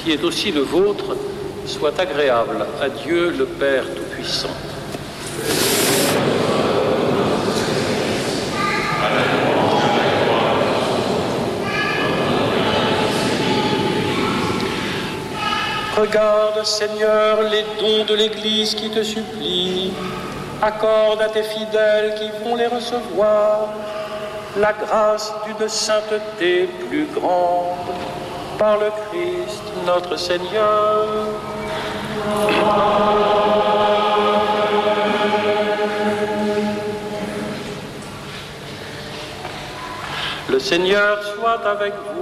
qui est aussi le vôtre, soit agréable à Dieu le Père Tout-Puissant. Regarde, Seigneur, les dons de l'Église qui te supplient. Accorde à tes fidèles qui vont les recevoir la grâce d'une sainteté plus grande. Par le Christ, notre Seigneur. Le Seigneur soit avec vous.